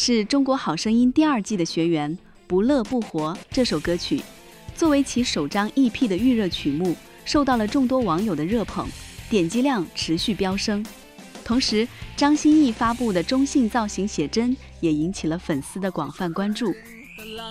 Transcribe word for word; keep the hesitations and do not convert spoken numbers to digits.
是中国好声音第二季的学员，不乐不活这首歌曲，作为其首张 E P 的预热曲目，受到了众多网友的热捧，点击量持续飙升。同时，张歆艺发布的中性造型写真也引起了粉丝的广泛关注。